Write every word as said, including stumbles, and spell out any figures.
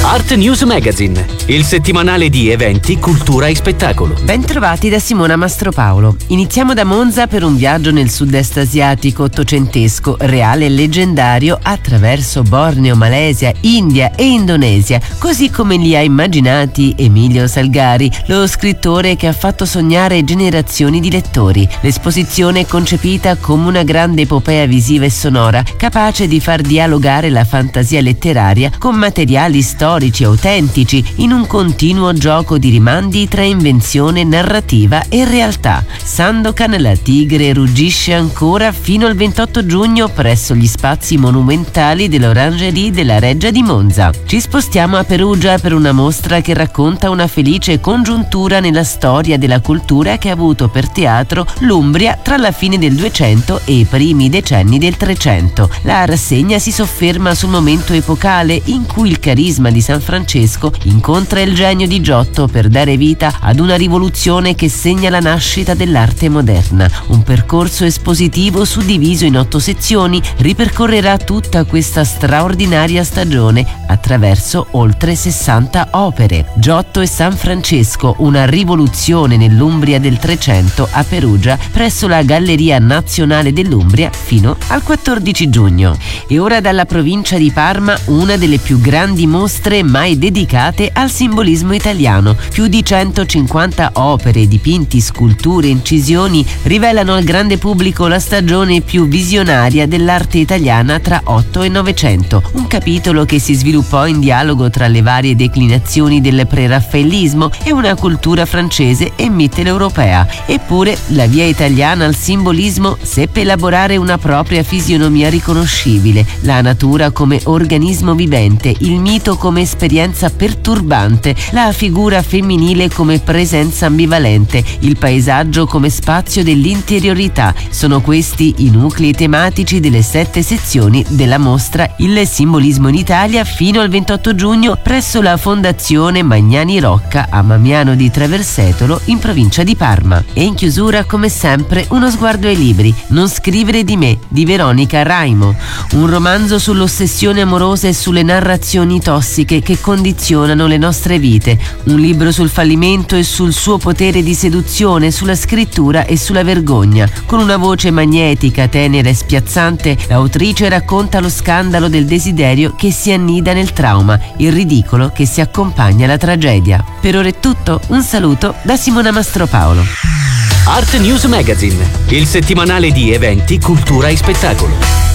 Art News Magazine, il settimanale di eventi, cultura e spettacolo. Bentrovati da Simona Mastropaolo. Iniziamo da Monza per un viaggio nel sud-est asiatico ottocentesco, reale e leggendario, attraverso Borneo, Malesia, India e Indonesia, così come li ha immaginati Emilio Salgari, lo scrittore che ha fatto sognare generazioni di lettori. L'esposizione è concepita come una grande epopea visiva e sonora, capace di far dialogare la fantasia letteraria con materiali storici autentici in un continuo gioco di rimandi tra invenzione narrativa e realtà. Sandokan, la tigre, ruggisce ancora fino al ventotto giugno presso gli spazi monumentali dell'Orangerie della Reggia di Monza. Ci spostiamo a Perugia per una mostra che racconta una felice congiuntura nella storia della cultura che ha avuto per teatro l'Umbria tra la fine del duecento e i primi decenni del trecento. La rassegna si sofferma sul momento epocale in cui il carisma di San Francesco incontra il genio di Giotto per dare vita ad una rivoluzione che segna la nascita dell'arte moderna. Un percorso espositivo suddiviso in otto sezioni ripercorrerà tutta questa straordinaria stagione attraverso oltre sessanta opere. Giotto e San Francesco, una rivoluzione nell'Umbria del Trecento, a Perugia presso la Galleria Nazionale dell'Umbria fino al quattordici giugno. E ora dalla provincia di Parma una delle più grandi mostre mai dedicate al simbolismo italiano. Più di centocinquanta opere, dipinti, sculture, incisioni rivelano al grande pubblico la stagione più visionaria dell'arte italiana tra otto e novecento, un capitolo che si sviluppò in dialogo tra le varie declinazioni del preraffaellismo e una cultura francese e mitteleuropea. Eppure la via italiana al simbolismo seppe elaborare una propria fisionomia riconoscibile, la natura come organismo vivente, il mito come esperienza perturbante, la figura femminile come presenza ambivalente, il paesaggio come spazio dell'interiorità. Sono questi i nuclei tematici delle sette sezioni della mostra Il simbolismo in Italia fino al ventotto giugno presso la Fondazione Magnani Rocca a Mamiano di Traversetolo in provincia di Parma. E in chiusura, come sempre, uno sguardo ai libri. Non scrivere di me di Veronica Raimo, un romanzo sull'ossessione amorosa e sulle narrazioni tossiche che condizionano le nostre vite, un libro sul fallimento e sul suo potere di seduzione, sulla scrittura e sulla vergogna. Con una voce magnetica, tenera e spiazzante, l'autrice racconta lo scandalo del desiderio che si annida nel trauma, il ridicolo che si accompagna alla tragedia. Per ora è tutto, un saluto da Simona Mastropaolo. Art News Magazine, il settimanale di eventi, cultura e spettacolo.